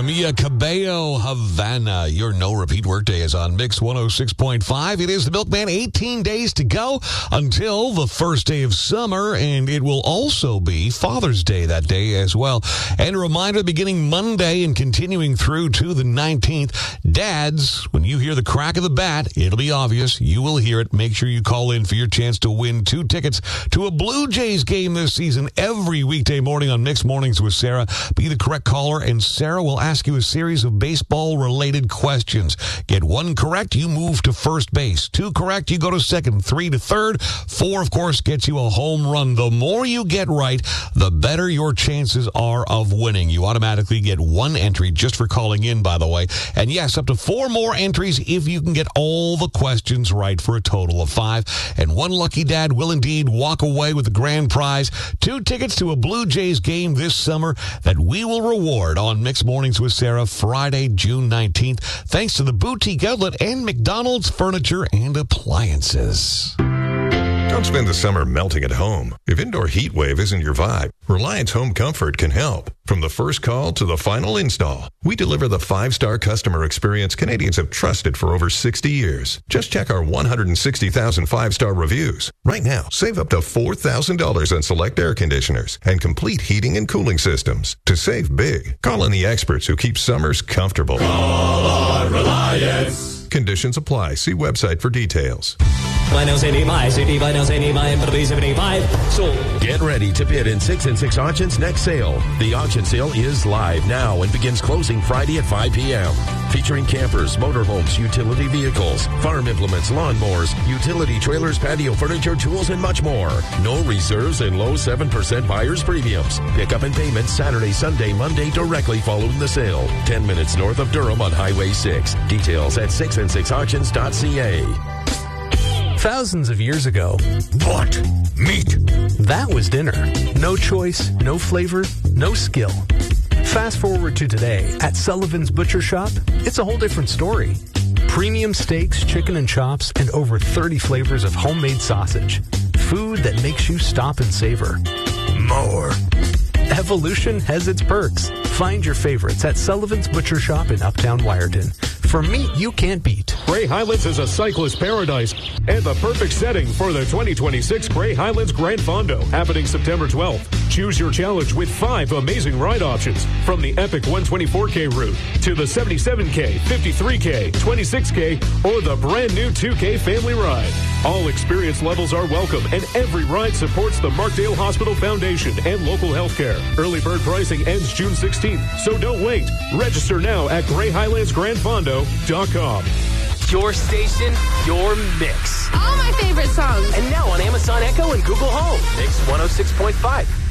Mia Cabello, Havana. Your no-repeat workday is on Mix 106.5. It is the Milkman, 18 days to go until the first day of summer, and it will also be Father's Day that day as well. And a reminder, beginning Monday and continuing through to the 19th, dads, when you hear the crack of the bat, it'll be obvious. You will hear it. Make sure you call in for your chance to win 2 tickets to a Blue Jays game this season every weekday morning on Mix Mornings with Sarah. Be the correct caller, and Sarah will ask you a series of baseball-related questions. Get 1 correct, you move to first base. 2 correct, you go to second. 3 to third. 4, of course, gets you a home run. The more you get right, the better your chances are of winning. You automatically get 1 entry just for calling in, by the way. And yes, up to 4 more entries if you can get all the questions right, for a total of 5. And 1 lucky dad will indeed walk away with the grand prize, 2 tickets to a Blue Jays game this summer that we will reward on Mixed Mornings with Sarah, Friday, June 19th, thanks to the Boutique Outlet and McDonald's Furniture and Appliances. Don't spend the summer melting at home. If indoor heat wave isn't your vibe, Reliance Home Comfort can help. From the first call to the final install, we deliver the 5-star customer experience Canadians have trusted for over 60 years. Just check our 160,000 5-star reviews. Right now, save up to $4,000 on select air conditioners and complete heating and cooling systems. To save big, call on the experts who keep summers comfortable. Call on Reliance. Conditions apply. See website for details. Get ready to bid in 6 and 6 Auctions next sale. The auction sale is live now and begins closing Friday at 5 p.m. Featuring campers, motorhomes, utility vehicles, farm implements, lawnmowers, utility trailers, patio furniture, tools, and much more. No reserves and low 7% buyer's premiums. Pickup and payment Saturday, Sunday, Monday directly following the sale. 10 minutes north of Durham on Highway 6. Details at 6and6auctions.ca. Thousands of years ago, What? Meat? that was dinner. No choice, no flavor, no skill. Fast forward to today, at Sullivan's Butcher Shop, it's a whole different story. Premium steaks, chicken and chops, and over 30 flavors of homemade sausage. Food that makes you stop and savor. More. Evolution has its perks. Find your favorites at Sullivan's Butcher Shop in Uptown Wyerton. For meat you can't beat. Grey Highlands is a cyclist paradise and the perfect setting for the 2026 Grey Highlands Grand Fondo, happening September 12th. Choose your challenge with 5 amazing ride options, from the epic 124K route to the 77K, 53K, 26K, or the brand new 2K family ride. All experience levels are welcome, and every ride supports the Markdale Hospital Foundation and local healthcare. Early bird pricing ends June 16th, so don't wait. Register now at GreyHighlandsGrandFondo.com. Your station, your mix. All my favorite songs. And now on Amazon Echo and Google Home. Mix 106.5.